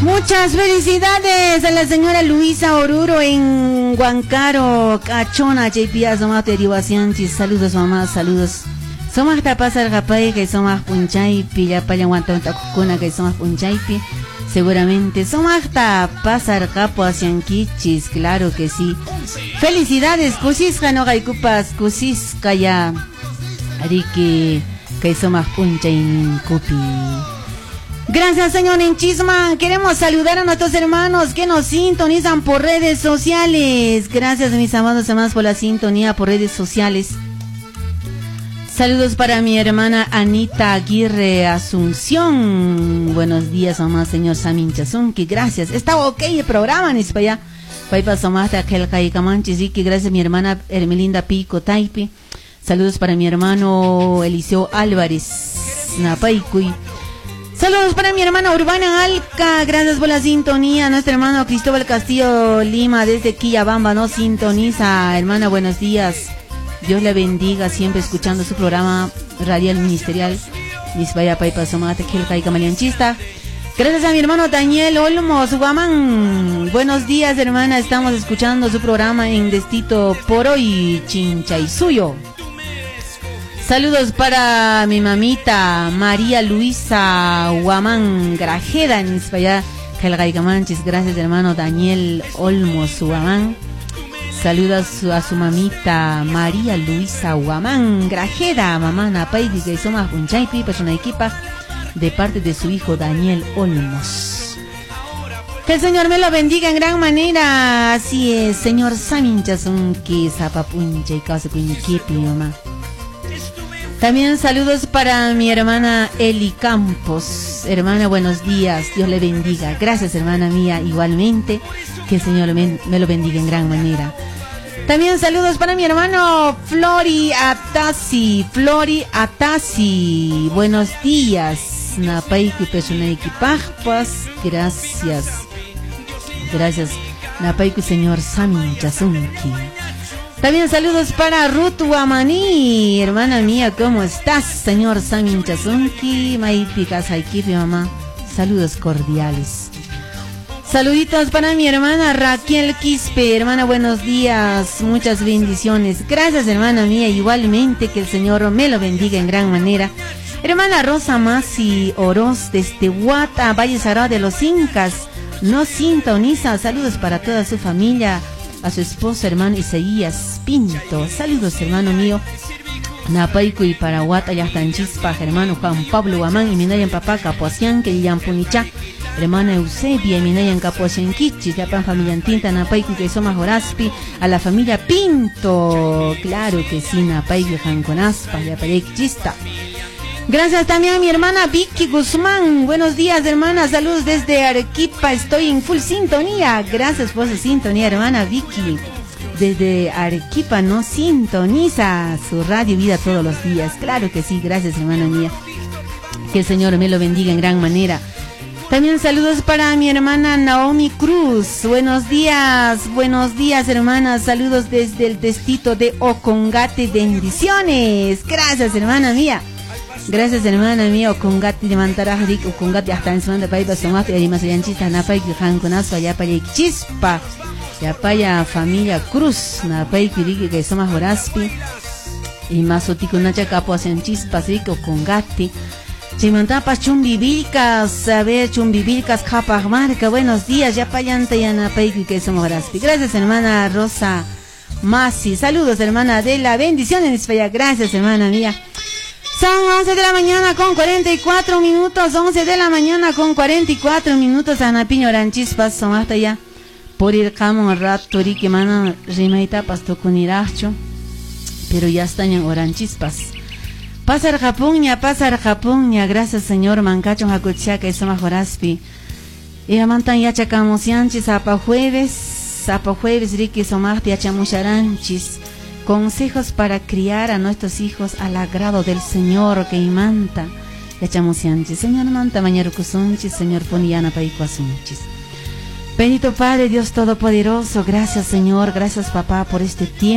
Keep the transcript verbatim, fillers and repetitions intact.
Muchas felicidades a la señora Luisa Oruro en Huancaro, Cachona, J P A, somos derivaciones. Saludos, mamá, saludos. Somos tapasar japay, que somos punchaipi, ya paya guantón tacucuna, que somos punchaipi. Seguramente somos tapasar capo asianquichis, claro que sí. Felicidades, cusisca no gaikupas, cusisca ya. Ariki, que somos punchain cupi. Gracias, señor Enchisman. Queremos saludar a nuestros hermanos que nos sintonizan por redes sociales. Gracias, mis amados hermanos, por la sintonía por redes sociales. Saludos para mi hermana Anita Aguirre Asunción. Buenos días, mamá, señor Samin Chazunki. Gracias. Está ok el programa, ni para allá. Paipa Somasta, aquel Caicamanchisiki. Gracias, mi hermana Hermelinda Pico Taipi. Saludos para mi hermano Eliseo Álvarez Napaicui. Saludos para mi hermana Urbana Alca, gracias por la sintonía. Nuestro hermano Cristóbal Castillo Lima desde Quillabamba nos sintoniza. Hermana, buenos días. Dios le bendiga, siempre escuchando su programa radial ministerial. Nisbaya Paipa Somate, Kelkai Camalianchista. Gracias a mi hermano Daniel Olmos Guamán. Buenos días, hermana. Estamos escuchando su programa en Destito por hoy, Chinchaysuyo. Saludos para mi mamita María Luisa Guamán Grajeda en Ispaya, Calgaicamanchis. Gracias, hermano Daniel Olmos Guamán. Saludos a su mamita María Luisa Guamán Grajeda, mamá Napaidi, que somos un chaipi, persona equipa, de parte de su hijo Daniel Olmos. Que el Señor me lo bendiga en gran manera. Así es, señor Saminchazun, que zapapuncha y causa cuñiquipi, mamá. También saludos para mi hermana Eli Campos. Hermana, buenos días, Dios le bendiga. Gracias, hermana mía, igualmente. Que el Señor me, me lo bendiga en gran manera. También saludos para mi hermano Flori Atasi. Flori Atasi, buenos días. Napaiku Pesunaiki Pajpas. Gracias. Gracias. Napaiku señor Samin Chazunki. También saludos para Ruth Guamaní, hermana mía, ¿cómo estás, señor Samin Chazunki? Maipicas Aikipi, mamá. Saludos cordiales. Saluditos para mi hermana Raquel Quispe, hermana, buenos días, muchas bendiciones. Gracias, hermana mía, igualmente, que el Señor me lo bendiga en gran manera. Hermana Rosa Masi Oroz, desde Huata, Valle Sagrado de los Incas, nos sintoniza. Saludos para toda su familia. A su esposo, hermano Isaías Pinto. Saludos, hermano mío. Napaiku y para Huata, Yastanchispa, hermano Juan Pablo Guamán y Minayan Papá Capoasian, que Yampunicha. Hermana Eusebia y Minayan Capoasian Kichi, Yapan familia Tinta, Napaiku que Soma Joraspi, a la familia Pinto. Claro que sí, Napaiku Janconaspa, Yaparekchista. Gracias también a mi hermana Vicky Guzmán. Buenos días, hermana. Saludos desde Arequipa. Estoy en full sintonía. Gracias por su sintonía, hermana Vicky. Desde Arequipa nos sintoniza su radio vida todos los días. Claro que sí. Gracias, hermana mía. Que el Señor me lo bendiga en gran manera. También saludos para mi hermana Naomi Cruz. Buenos días. Buenos días, hermana. Saludos desde el destito de Ocongate. Bendiciones. Gracias, hermana mía. Gracias, hermana mía. Ocongati de Mantarajrik, Ocongati hasta en Semana de Paipa Somate, y Arimas Yanchista, Napay, Janconazo, Yapaya Chispa, Yapaya Familia Cruz, Napay, Kiriki, que somos Horaspi, y Mazotico Nacha Capo, hacen Chispas, Rico, Ocongati, Chimantapas, Chumbivilcas, a ver, Chumbivilcas, Capas Marca, buenos días, Yapayanta y Napay, que somos Horaspi. Gracias, hermana Rosa Masi. Saludos, hermana de la bendición en España. Gracias, hermana mía. Son once de la mañana con cuarenta y cuatro minutos, once de la mañana con cuarenta y cuatro minutos, Anapiño Ranchispas, son hasta allá, por ir camo rato, que mana, rimaita, pasto con iracho, pero ya están en Oranchispas. Pasar Japuña, pasar Japuña, gracias, señor, Mancacho, Jacuchaca, y Soma Joraspi, y a mantan ya chacamos yanchis, apa jueves, apa jueves, Ricky, somarte, ya chamucharanchis. Consejos para criar a nuestros hijos al agrado del Señor que imanta. Yachamusianchis, Señor manta mañarucusunchis, Señor poniana paicuasunchis. Bendito Padre, Dios Todopoderoso, gracias, Señor, gracias, papá, por este tiempo.